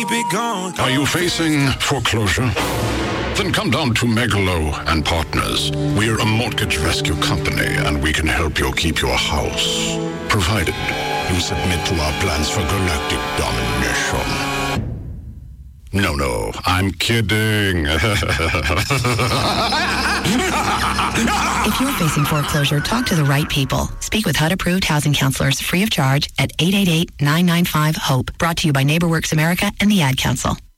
Are you facing foreclosure? Then come down to Megalo and Partners. We're a mortgage rescue company, and we can help you keep your house, provided you submit to our plans for galactic domination. No, I'm kidding. If you're facing foreclosure, talk to the right people. Speak with HUD-approved housing counselors free of charge at 888-995-HOPE. Brought to you by NeighborWorks America and the Ad Council.